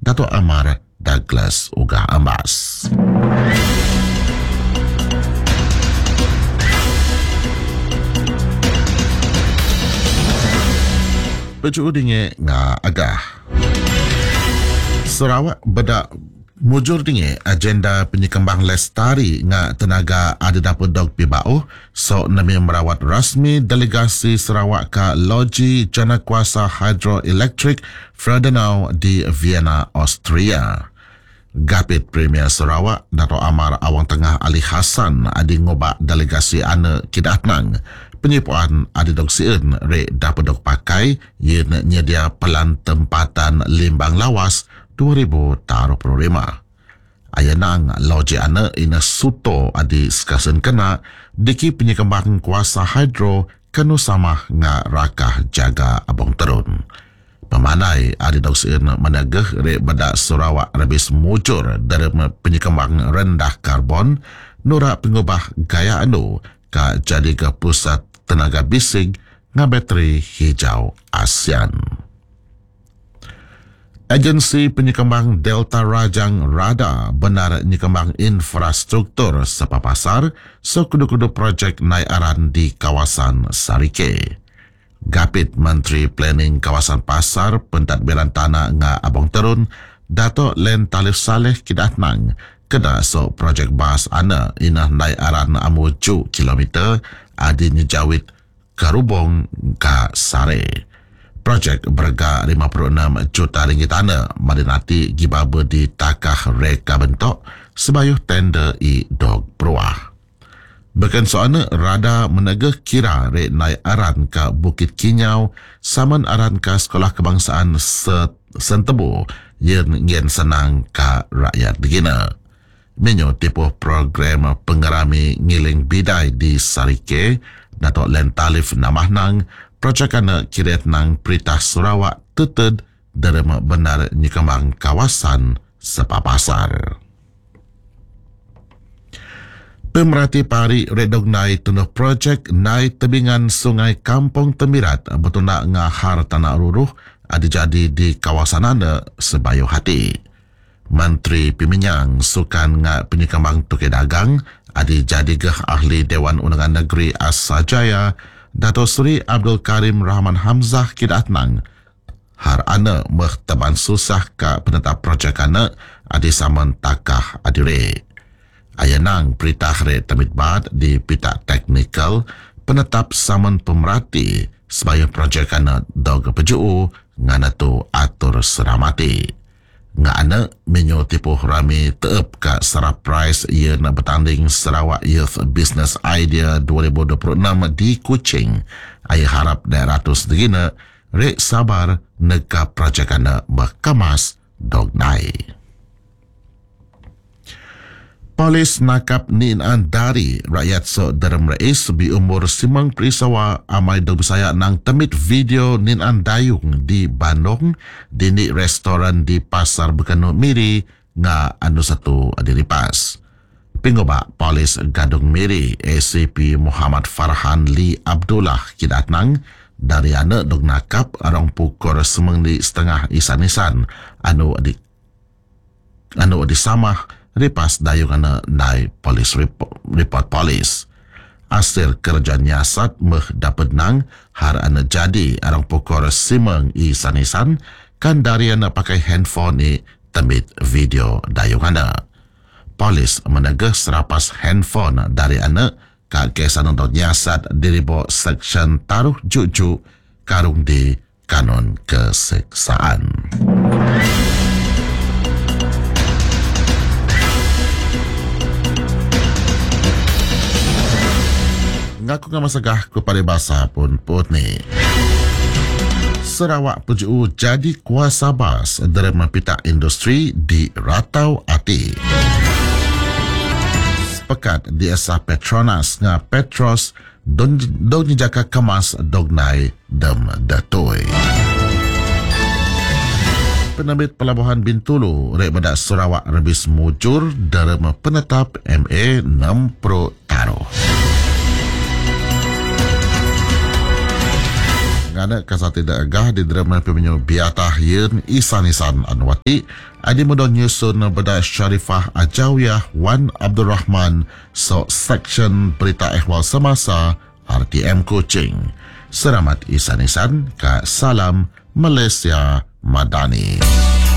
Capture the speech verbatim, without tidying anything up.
Dato' Amar Douglas Ugah Ambas. Pecu dinge nga agah. Sarawak bedak mujur dinge agenda penyekembang lestari nga tenaga ada dapat dog pibao so nami merawat rasmi delegasi Sarawak ke Loji Janakuasa Hydroelectric Freudenau di Vienna, Austria. Gapit Premier Sarawak Dato' Amar Awang Tengah Ali Hassan adi ngobak delegasi ana kidatnang penyipuan adi dog sien re dapat dog pakai yen nyedia pelan tempatan limbang lawas dua ribu dua puluh lima. Ayanang loji ana ina suto adi sekasen kena diki penyekembang kuasa hidro kanu samah nga rakah jaga abong terun. Pemanai adi dog sien menegeh re badak Sarawak rebis mujur dari penyekembang rendah karbon nura pengubah gaya anu ka jadi ke pusat tenaga bising nga bateri hijau ASEAN. Agensi penyekembang Delta Rajang Rada benar nyekembang infrastruktur sepapasar sekudu-kudu projek naiaran di kawasan Sarike. Gapit Menteri Planning Kawasan Pasar Pentadbiran Tanah nga Abong Terun Dato' Len Talif Saleh kidatnang kena so projek bas ana inah naiaran amuju kilometer adi nyejawit karubong ka Sare. Projek berharga lima puluh enam juta ringgit ana madinati gibabe di takah reka bentok sebayuh tender i dog peruah. Bahkan soalnya rada menegeh kira re naik aran ke Bukit Kinyau saman aran ke Sekolah Kebangsaan Sentebu yen yen senang ke rakyat digina. Menyo tipuh program pengerami ngiling bidai di Sarike Dato' Len Talif namahnang projek ana kiret nang Peritah Sarawak teted derem benar nyekembang kawasan sepapasar. Pemerhati Pari redog nai tunuh projek nai tebingan Sungai Kampung Temirat betul nak ngahar tanah ruruh ada jadi di kawasan anda sebayuh hati. Menteri Piminyang Sukan nga penyekembang Tukai Dagang ada jadi geh ahli Dewan Undangan Negeri Asajaya Dato' Seri Abdul Karim Rahman Hamzah kidatnang har ana meh teban susah ka penetap projek ana adi saman takah adire. Ayanang peritah re temitbad di pita teknikal penetap saman pemerhati sebayang projek ana dog pejuu ngana tu atur seramati. Nga ana menyo tipuh rami teep ka sarap prize ia na bertanding Sarawak Youth Business Idea dua ribu dua puluh enam di Kuching. Ayah harap daerah tu sedegina re sabar nega projek ana berkemas dog nai. Polis nakap nin andari rakyat so dalam rais bi umur simang perisawa amai do bisaya nang temit video nin andayung di Bandung di ni restoran di Pasar Bekanu Miri nga anu satu adiripas. Pingoba polis Gadung Miri A C P Muhammad Farhan Lee Abdullah kidatnang dari anak dog nakap arang pukul semeng di setengah isan-isan anu di anu di samah ripas dayung ana nai polis report, report polis. Hasil kerja nyasat meh dapat nang har ana jadi arang pukul simeng i sanisan kan dari ana pakai handphone ni temit video dayung ana. Polis menegeh serapas handphone dari ana ka kesan untuk nyasat diribo seksyen taruh juju karung di kanun keseksaan. Ngaku nga masagah kepada bahasa pun put ni. Sarawak pejuu jadi kuasa bas dari mempita industri di Ratau Ati. Sepekat di esa Petronas nga Petros don don jaka kemas dognai dem datoi. Penebit Pelabuhan Bintulu rek badak Sarawak rebis mujur dari penetap M A enam Pro Taruh. ngana kasa tidak agah di drama pemenyu biatah yun isanisan anwati adi mudah nyusun beda Syarifah Ajawiyah Wan Abdul Rahman so section berita ehwal semasa R T M Kuching. Selamat isanisan ka Salam Malaysia Madani.